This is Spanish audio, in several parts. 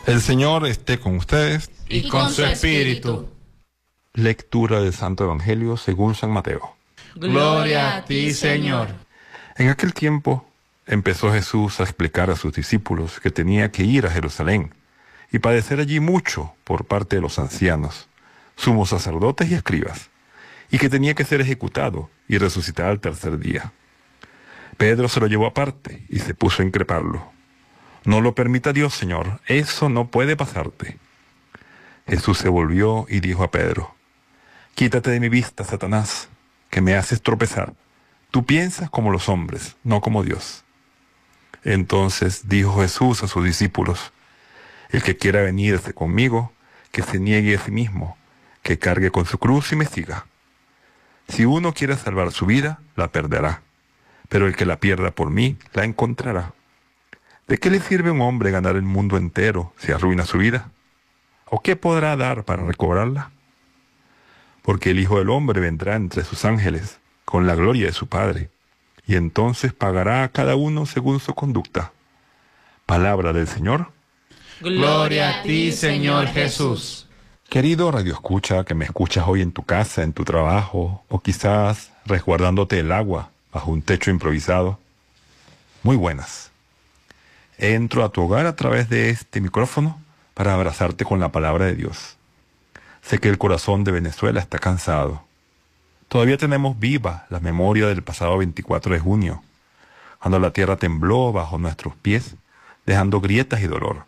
El Señor esté con ustedes. Y con su espíritu. Lectura del Santo Evangelio según San Mateo. Gloria a ti, Señor. En aquel tiempo empezó Jesús a explicar a sus discípulos que tenía que ir a Jerusalén y padecer allí mucho por parte de los ancianos, sumos sacerdotes y escribas, y que tenía que ser ejecutado y resucitar al tercer día. Pedro se lo llevó aparte y se puso a increparlo. No lo permita Dios, Señor, eso no puede pasarte. Jesús se volvió y dijo a Pedro: Quítate de mi vista, Satanás, que me haces tropezar. Tú piensas como los hombres, no como Dios. Entonces dijo Jesús a sus discípulos: El que quiera venirse conmigo, que se niegue a sí mismo, que cargue con su cruz y me siga. Si uno quiere salvar su vida, la perderá, pero el que la pierda por mí, la encontrará. ¿De qué le sirve a un hombre ganar el mundo entero si arruina su vida? ¿O qué podrá dar para recobrarla? Porque el Hijo del Hombre vendrá entre sus ángeles, con la gloria de su Padre, y entonces pagará a cada uno según su conducta. Palabra del Señor. Gloria a ti, Señor Jesús. Querido radioescucha, que me escuchas hoy en tu casa, en tu trabajo, o quizás resguardándote el agua bajo un techo improvisado. Muy buenas. Entro a tu hogar a través de este micrófono para abrazarte con la palabra de Dios. Sé que el corazón de Venezuela está cansado. Todavía tenemos viva la memoria del pasado 24 de junio, cuando la tierra tembló bajo nuestros pies, dejando grietas y dolor.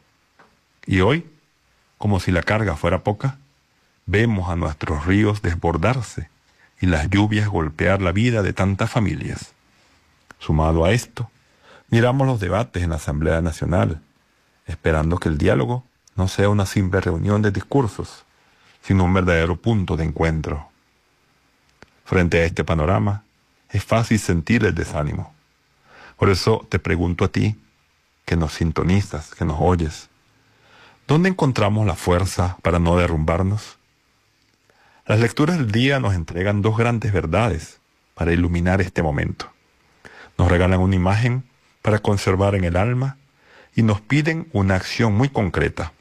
Y hoy, como si la carga fuera poca, vemos a nuestros ríos desbordarse y las lluvias golpear la vida de tantas familias. Sumado a esto, miramos los debates en la Asamblea Nacional, esperando que el diálogo no sea una simple reunión de discursos, sino un verdadero punto de encuentro. Frente a este panorama, es fácil sentir el desánimo. Por eso te pregunto a ti, que nos sintonizas, que nos oyes, ¿dónde encontramos la fuerza para no derrumbarnos? Las lecturas del día nos entregan dos grandes verdades para iluminar este momento. Nos regalan una imagen para conservar en el alma y nos piden una acción muy concreta.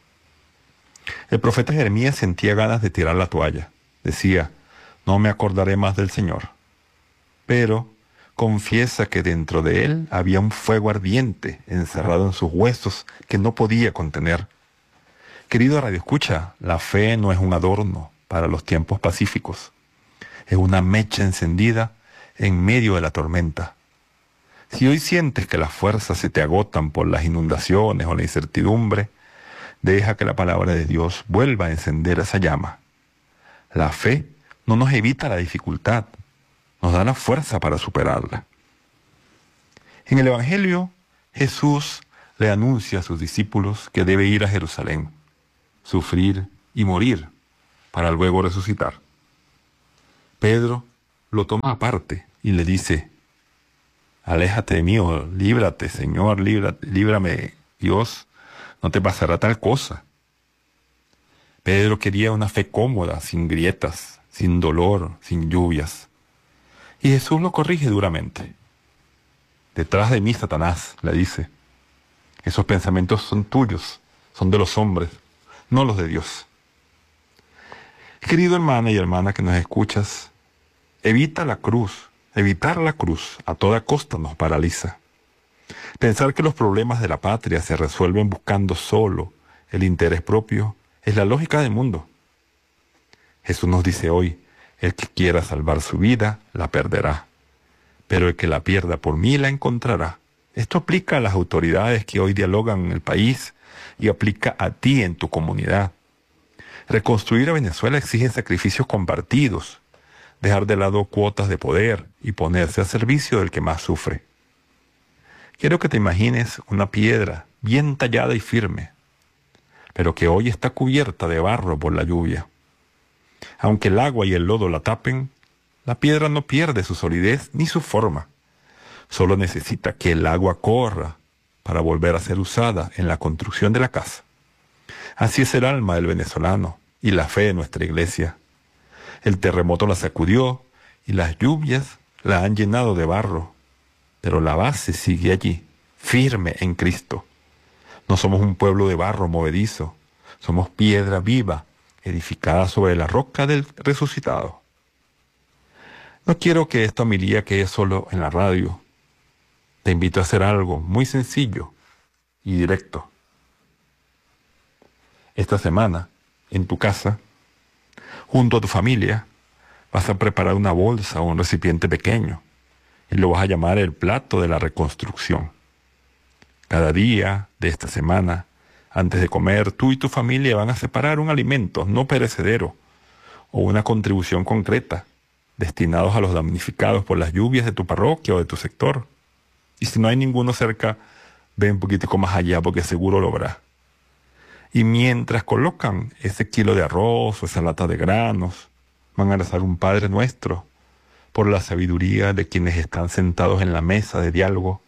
El profeta Jeremías sentía ganas de tirar la toalla. Decía: no me acordaré más del Señor. Pero confiesa que dentro de él había un fuego ardiente encerrado en sus huesos que no podía contener. Querido radioescucha, la fe no es un adorno para los tiempos pacíficos. Es una mecha encendida en medio de la tormenta. Si hoy sientes que las fuerzas se te agotan por las inundaciones o la incertidumbre, deja que la palabra de Dios vuelva a encender esa llama. La fe no nos evita la dificultad, nos da la fuerza para superarla. En el Evangelio, Jesús le anuncia a sus discípulos que debe ir a Jerusalén, sufrir y morir, para luego resucitar. Pedro lo toma aparte y le dice: aléjate de mí, o líbrate, Señor, líbrame, Dios, no te pasará tal cosa. Pedro quería una fe cómoda, sin grietas, sin dolor, sin lluvias. Y Jesús lo corrige duramente. Detrás de mí, Satanás, le dice. Esos pensamientos son tuyos, son de los hombres, no los de Dios. Querido hermano y hermana que nos escuchas, evitar la cruz a toda costa nos paraliza. Pensar que los problemas de la patria se resuelven buscando solo el interés propio es la lógica del mundo. Jesús nos dice hoy: el que quiera salvar su vida, la perderá, pero el que la pierda por mí, la encontrará. Esto aplica a las autoridades que hoy dialogan en el país y aplica a ti en tu comunidad. Reconstruir a Venezuela exige sacrificios compartidos, dejar de lado cuotas de poder y ponerse a servicio del que más sufre. Quiero que te imagines una piedra bien tallada y firme, pero que hoy está cubierta de barro por la lluvia. Aunque el agua y el lodo la tapen, la piedra no pierde su solidez ni su forma. Solo necesita que el agua corra para volver a ser usada en la construcción de la casa. Así es el alma del venezolano y la fe de nuestra iglesia. El terremoto la sacudió y las lluvias la han llenado de barro, pero la base sigue allí, firme en Cristo. No somos un pueblo de barro movedizo, somos piedra viva, edificada sobre la roca del resucitado. No quiero que esta homilía quede solo en la radio. Te invito a hacer algo muy sencillo y directo. Esta semana, en tu casa, junto a tu familia, vas a preparar una bolsa o un recipiente pequeño y lo vas a llamar el plato de la reconstrucción. Cada día de esta semana, antes de comer, tú y tu familia van a separar un alimento no perecedero o una contribución concreta destinados a los damnificados por las lluvias de tu parroquia o de tu sector. Y si no hay ninguno cerca, ve un poquitico más allá porque seguro lo habrá. Y mientras colocan ese kilo de arroz o esa lata de granos, van a rezar un Padre Nuestro por la sabiduría de quienes están sentados en la mesa de diálogo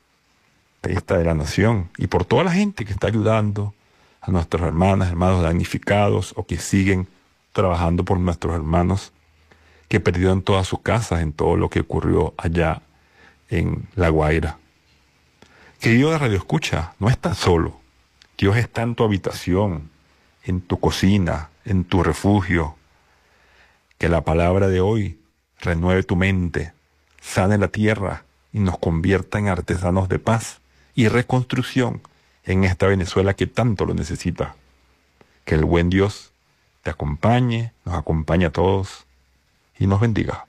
de la nación y por toda la gente que está ayudando a nuestras hermanos damnificados o que siguen trabajando por nuestros hermanos que perdieron todas sus casas en todo lo que ocurrió allá en La Guaira. Querido de Radio Escucha, no estás solo. Dios está en tu habitación, en tu cocina, en tu refugio. Que la palabra de hoy renueve tu mente, sane la tierra y nos convierta en artesanos de paz y reconstrucción en esta Venezuela que tanto lo necesita. Que el buen Dios te acompañe, nos acompañe a todos y nos bendiga.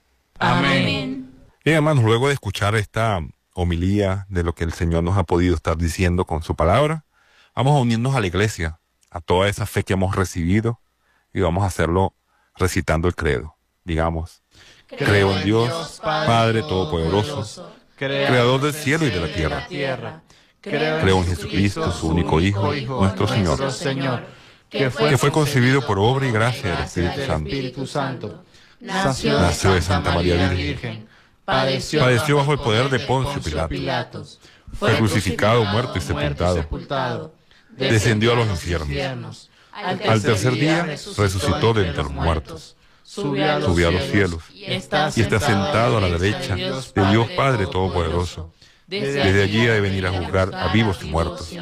Amén. Bien, hermanos, luego de escuchar esta homilía de lo que el Señor nos ha podido estar diciendo con su palabra, vamos a unirnos a la iglesia, a toda esa fe que hemos recibido y vamos a hacerlo recitando el credo. Digamos, creo en Dios, Padre Todopoderoso, Creador del cielo y de la tierra. Creo en Jesucristo, su único Hijo, nuestro Señor, que fue concebido por obra y gracia del Espíritu Santo. Nació de Santa María Virgen. Padeció bajo el poder de Poncio Pilato. Fue crucificado, muerto y sepultado. Descendió a los infiernos. Al tercer día resucitó de entre los muertos. Subió a los cielos y está sentado a la derecha de Dios Padre Todopoderoso. Desde allí ha de venir a juzgar a vivos y muertos.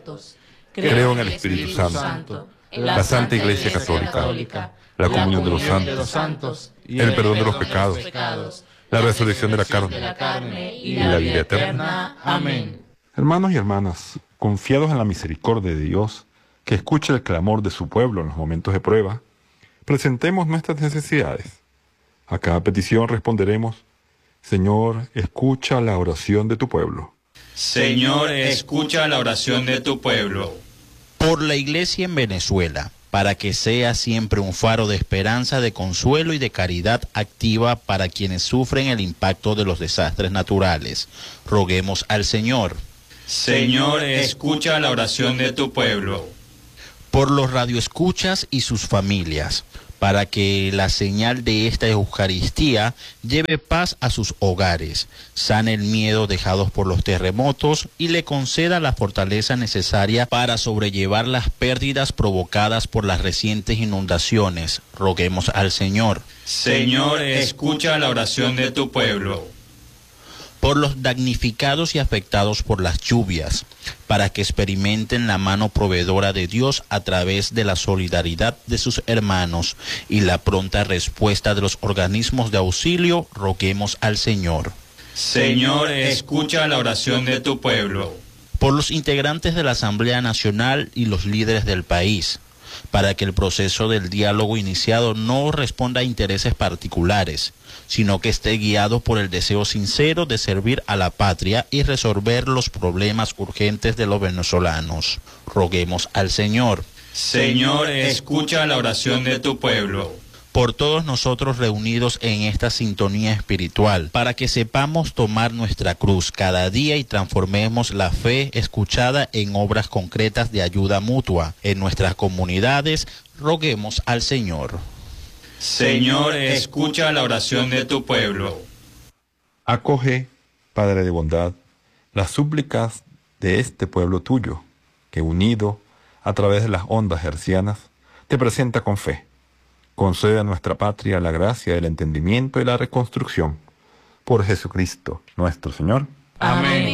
Creo en el Espíritu Santo, la Santa Iglesia Católica, la comunión de los santos, el perdón de los pecados, la resurrección de la carne y la vida eterna. Amén. Hermanos y hermanas, confiados en la misericordia de Dios, que escucha el clamor de su pueblo en los momentos de prueba, presentemos nuestras necesidades. A cada petición responderemos: Señor, escucha la oración de tu pueblo. Señor, escucha la oración de tu pueblo. Por la Iglesia en Venezuela, para que sea siempre un faro de esperanza, de consuelo y de caridad activa para quienes sufren el impacto de los desastres naturales. Roguemos al Señor. Señor, escucha la oración de tu pueblo. Por los radioescuchas y sus familias, para que la señal de esta Eucaristía lleve paz a sus hogares, sane el miedo dejados por los terremotos y le conceda la fortaleza necesaria para sobrellevar las pérdidas provocadas por las recientes inundaciones. Roguemos al Señor. Señor, escucha la oración de tu pueblo. Por los damnificados y afectados por las lluvias, para que experimenten la mano proveedora de Dios a través de la solidaridad de sus hermanos y la pronta respuesta de los organismos de auxilio, roguemos al Señor. Señor, escucha la oración de tu pueblo. Por los integrantes de la Asamblea Nacional y los líderes del país, para que el proceso del diálogo iniciado no responda a intereses particulares, sino que esté guiado por el deseo sincero de servir a la patria y resolver los problemas urgentes de los venezolanos. Roguemos al Señor. Señor, escucha la oración de tu pueblo. Por todos nosotros reunidos en esta sintonía espiritual, para que sepamos tomar nuestra cruz cada día y transformemos la fe escuchada en obras concretas de ayuda mutua en nuestras comunidades, roguemos al Señor. Señor, escucha la oración de tu pueblo. Acoge, Padre de bondad, las súplicas de este pueblo tuyo, que unido a través de las ondas hercianas, te presenta con fe. Concede a nuestra patria la gracia del entendimiento y la reconstrucción. Por Jesucristo, nuestro Señor. Amén.